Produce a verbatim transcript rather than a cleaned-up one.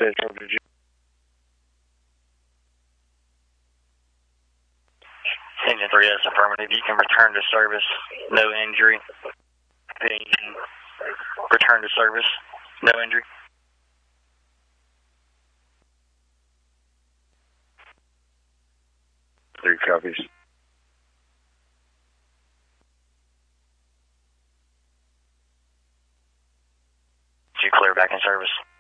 Central, did you? Engine three S affirmative. You can return to service. No injury. Return to service. No injury. Three copies. You clear back in service.